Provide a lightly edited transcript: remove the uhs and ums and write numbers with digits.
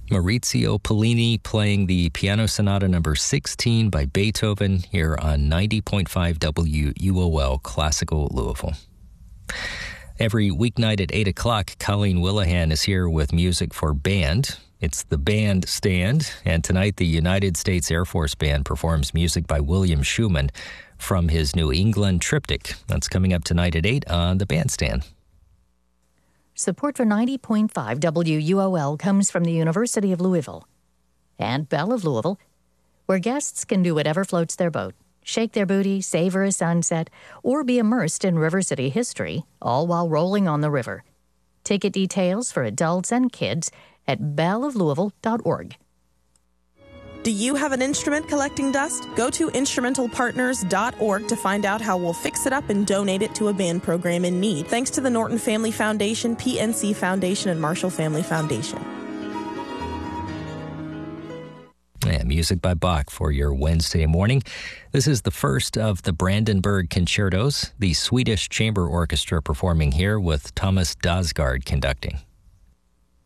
Maurizio Pollini playing the Piano Sonata number 16 by Beethoven here on 90.5 WUOL Classical Louisville. Every weeknight at 8 o'clock, Colleen Willihan is here with music for band. It's the Band Stand, and tonight the United States Air Force Band performs music by William Schumann from his New England Triptych. That's coming up tonight at 8 on the Bandstand. Support for 90.5 WUOL comes from the University of Louisville and Belle of Louisville, where guests can do whatever floats their boat, shake their booty, savor a sunset, or be immersed in River City history, all while rolling on the river. Ticket details for adults and kids at belleoflouisville.org. Do you have an instrument collecting dust? Go to instrumentalpartners.org to find out how we'll fix it up and donate it to a band program in need. Thanks to the Norton Family Foundation, PNC Foundation, and Marshall Family Foundation. And music by Bach for your Wednesday morning. This is the first of the Brandenburg Concertos, the Swedish Chamber Orchestra performing here with Thomas Dausgaard conducting.